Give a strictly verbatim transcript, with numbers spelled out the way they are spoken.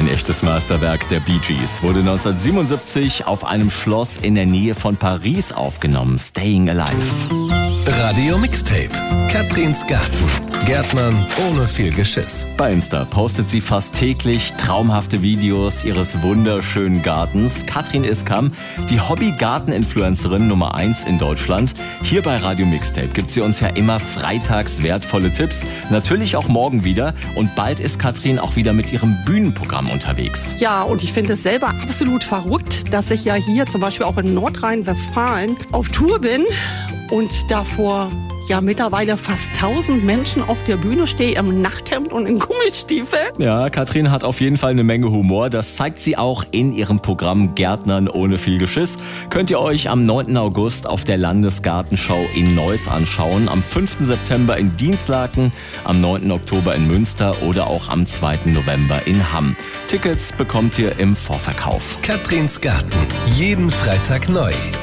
Ein echtes Meisterwerk der Bee Gees wurde neunzehnhundertsiebenundsiebzig auf einem Schloss in der Nähe von Paris aufgenommen. Staying Alive. Radio Mixtape. Katrins Garten. Gärtnern ohne viel Geschiss. Bei Insta postet sie fast täglich traumhafte Videos ihres wunderschönen Gartens. Katrin Iskam, die Hobby-Garten-Influencerin Nummer eins in Deutschland. Hier bei Radio Mixtape gibt sie uns ja immer freitags wertvolle Tipps. Natürlich auch morgen wieder. Und bald ist Katrin auch wieder mit ihrem Bühnenprogramm unterwegs. Ja, und ich finde es selber absolut verrückt, dass ich ja hier zum Beispiel auch in Nordrhein-Westfalen auf Tour bin und davor ja mittlerweile fast tausend Menschen auf der Bühne stehe im Nachthemd und in Gummistiefeln. Ja, Katrin hat auf jeden Fall eine Menge Humor. Das zeigt sie auch in ihrem Programm Gärtnern ohne viel Geschiss. Könnt ihr euch am neunten August auf der Landesgartenschau in Neuss anschauen, am fünften September in Dinslaken, am neunten Oktober in Münster oder auch am zweiten November in Hamm. Tickets bekommt ihr im Vorverkauf. Katrins Garten. Jeden Freitag neu.